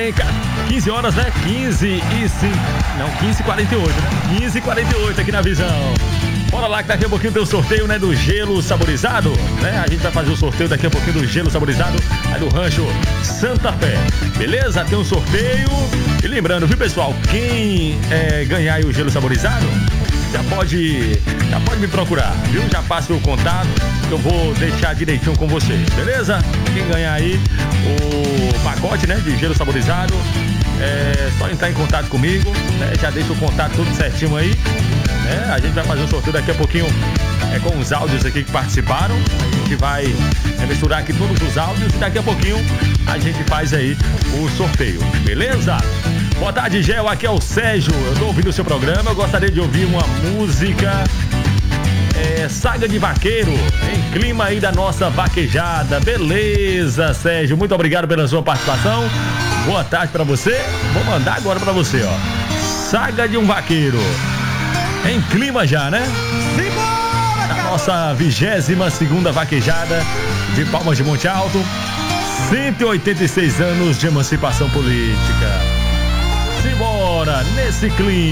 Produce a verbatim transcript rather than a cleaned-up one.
em quinze horas, né? quinze e cinco. Não, quinze e quarenta e oito, né? quinze e quarenta e oito aqui na Visão. Bora lá que daqui a pouquinho tem o sorteio, né, do gelo saborizado, né? A gente vai fazer o sorteio daqui a pouquinho do gelo saborizado aí do Rancho Santa Fé. Beleza? Tem um sorteio. E lembrando, viu, pessoal? Quem é, ganhar aí o gelo saborizado, já pode, já pode me procurar, viu? Já passa o contato que eu vou deixar direitinho com vocês, beleza? Quem ganhar aí o pacote, né, de gelo saborizado, é só entrar em contato comigo, né? Já deixa o contato tudo certinho aí. É, a gente vai fazer o sorteio daqui a pouquinho é, com os áudios aqui que participaram. A gente vai é, misturar aqui todos os áudios e daqui a pouquinho a gente faz aí o sorteio, beleza? Boa tarde, Gel, aqui é o Sérgio. Eu tô ouvindo o seu programa, eu gostaria de ouvir uma música é, Saga de Vaqueiro, em clima aí da nossa vaquejada. Beleza, Sérgio, muito obrigado pela sua participação. Boa tarde pra você. Vou mandar agora pra você, ó. Saga de um Vaqueiro. Em clima já, né? Simbora, a nossa vigésima segunda vaquejada de Palmas de Monte Alto. cento e oitenta e seis anos de emancipação política. Simbora, nesse clima.